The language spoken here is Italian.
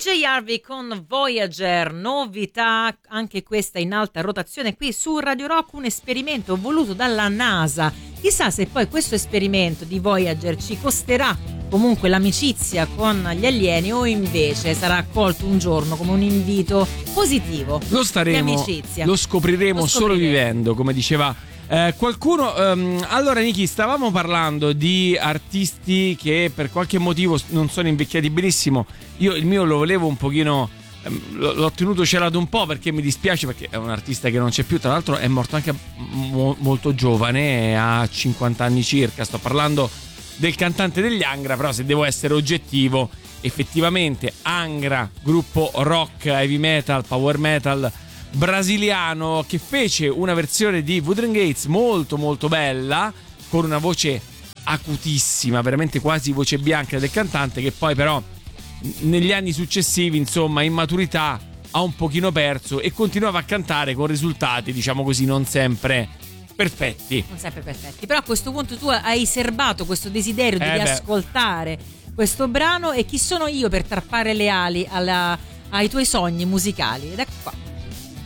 PJ Harvey con Voyager, novità anche questa in alta rotazione qui su Radio Rock, un esperimento voluto dalla NASA. Chissà se poi questo esperimento di Voyager ci costerà comunque l'amicizia con gli alieni o invece sarà accolto un giorno come un invito positivo di amicizia. Lo scopriremo solo vivendo, come diceva qualcuno. Allora Niki, stavamo parlando di artisti che per qualche motivo non sono invecchiati benissimo. Io il mio lo volevo un pochino, l'ho tenuto celato un po' perché mi dispiace, perché è un artista che non c'è più. Tra l'altro è morto anche molto giovane, a 50 anni circa. Sto parlando del cantante degli Angra, però se devo essere oggettivo, effettivamente Angra, gruppo rock, heavy metal, power metal brasiliano, che fece una versione di Wuthering Heights molto molto bella, con una voce acutissima, veramente quasi voce bianca del cantante, che poi però negli anni successivi, insomma, in maturità ha un pochino perso e continuava a cantare con risultati, diciamo così, non sempre perfetti. Però a questo punto tu hai serbato questo desiderio di riascoltare questo brano, e chi sono io per tarpare le ali ai tuoi sogni musicali? Ed ecco qua.